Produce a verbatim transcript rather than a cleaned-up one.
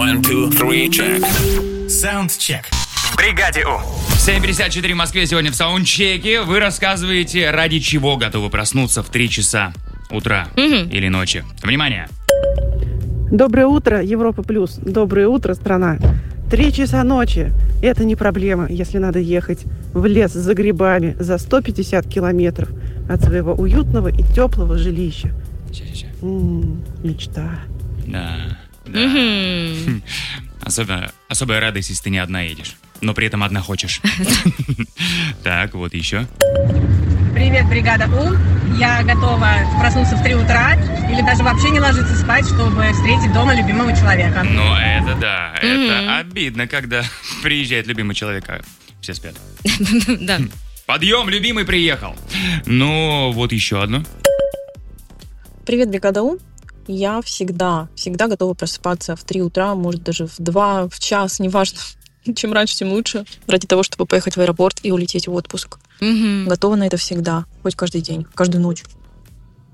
One, two, three, check. Саундчек. В бригаде У. семь пятьдесят четыре в Москве сегодня в саундчеке. Вы рассказываете, ради чего готовы проснуться в три часа утра Мгм. или ночи. Внимание! Доброе утро, Европа Плюс. Доброе утро, страна. Три часа ночи. Это не проблема, если надо ехать в лес за грибами за сто пятьдесят километров от своего уютного и теплого жилища. Ща, ща, ща. М, мечта. Да, да. Мгм. Особо, особая радость, если ты не одна едешь, но при этом одна хочешь. Так, вот еще. Привет, бригада У. Я готова проснуться в три утра или даже вообще не ложиться спать, чтобы встретить дома любимого человека. Ну, это да, Мгм. это обидно, когда приезжает любимый человек, а все спят. Да. Подъем, любимый приехал. Ну, вот еще одно. Привет, бригада У. Я всегда, всегда готова просыпаться в три утра, может, даже в два, в час, неважно. Чем раньше, тем лучше. Ради того, чтобы поехать в аэропорт и улететь в отпуск. Мгм. Готова на это всегда. Хоть каждый день, каждую ночь.